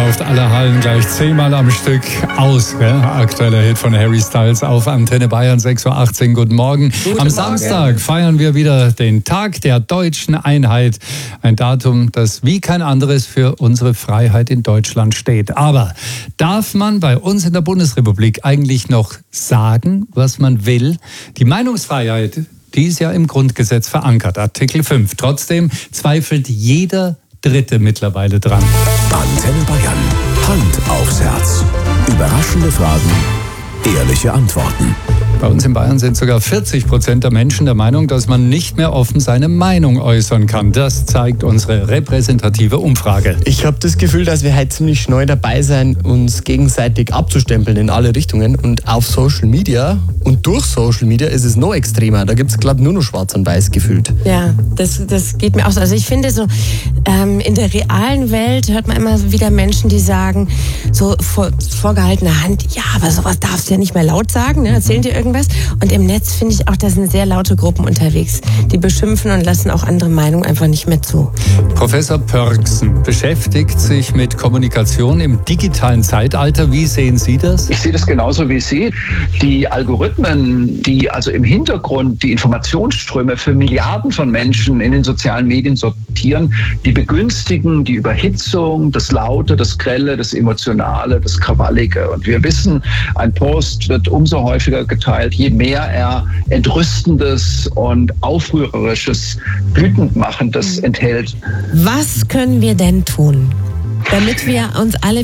verkauft alle Hallen gleich 10-mal am Stück aus. Ja? Aktueller Hit von Harry Styles auf Antenne Bayern 6.18 Uhr. Guten Morgen. Am Samstag feiern wir wieder den Tag der deutschen Einheit. Ein Datum, das wie kein anderes für unsere Freiheit in Deutschland steht. Aber darf man bei uns in der Bundesrepublik eigentlich noch sagen, was man will? Die Meinungsfreiheit, die ist ja im Grundgesetz verankert, Artikel 5. Trotzdem zweifelt jeder Dritte mittlerweile dran. Antenne Bayern. Hand aufs Herz. Überraschende Fragen, ehrliche Antworten. Bei uns in Bayern sind sogar 40% der Menschen der Meinung, dass man nicht mehr offen seine Meinung äußern kann. Das zeigt unsere repräsentative Umfrage. Ich habe das Gefühl, dass wir halt ziemlich schnell dabei sein, uns gegenseitig abzustempeln in alle Richtungen. Und auf Social Media und durch Social Media ist es noch extremer. Da gibt es, glaube ich, nur noch schwarz und weiß gefühlt. Ja, das geht mir auch so. Also ich finde so, in der realen Welt hört man immer wieder Menschen, die sagen, so vorgehaltener Hand, ja, aber sowas darfst du ja nicht mehr laut sagen, ne? Erzählen dir irgendwas. Und im Netz finde ich auch, da sind sehr laute Gruppen unterwegs. Die beschimpfen und lassen auch andere Meinungen einfach nicht mehr zu. Professor Pörksen beschäftigt sich mit Kommunikation im digitalen Zeitalter. Wie sehen Sie das? Ich sehe das genauso wie Sie. Die Algorithmen, die also im Hintergrund die Informationsströme für Milliarden von Menschen in den sozialen Medien sortieren, die begünstigen die Überhitzung, das Laute, das Grelle, das Emotionale, das Krawallige. Und wir wissen, ein Post wird umso häufiger geteilt, je mehr er Entrüstendes und Aufrührerisches, Wütendmachendes enthält. Was können wir denn tun, damit wir uns alle